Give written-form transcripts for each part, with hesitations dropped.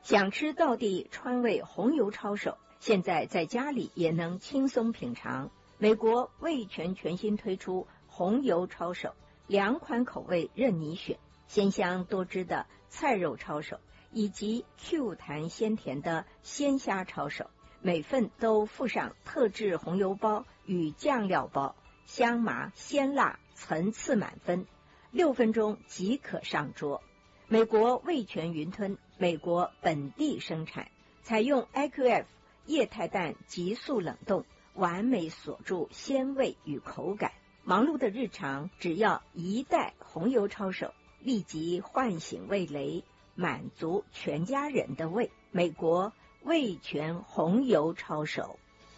想吃道地川味红油抄手，现在在家里也能轻松品尝。美国味全全新推出红油抄手，2款口味任你选，鲜香多汁的菜肉抄手，以及 Q 弹鲜甜的鲜虾抄手，每份都附上特制红油包与酱料包，香麻鲜辣层次满分，6分钟即可上桌。美国味全云吞，美国本地生产，采用 IQF 液态氮急速冷冻，完美锁住鲜味与口感。忙碌的日常，只要1袋红油抄手，立即唤醒味蕾，满足全家人的胃。美国味全红油抄手。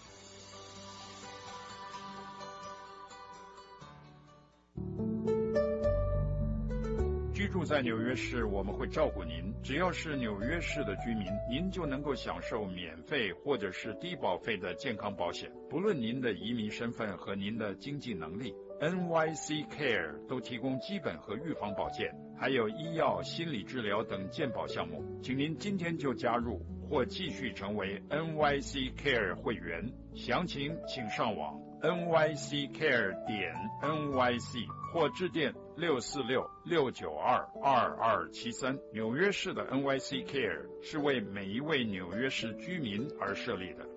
居住在纽约市，我们会照顾您。只要是纽约市的居民，您就能够享受免费或者是低保费的健康保险。不论您的移民身份和您的经济能力， NYC Care 都提供基本和预防保健，还有医药、心理治疗等健保项目。请您今天就加入或继续成为 NYC Care 会员。详情请上网 nyccare.nyc 或致电646-692-2273。纽约市的 NYC Care 是为每一位纽约市居民而设立的。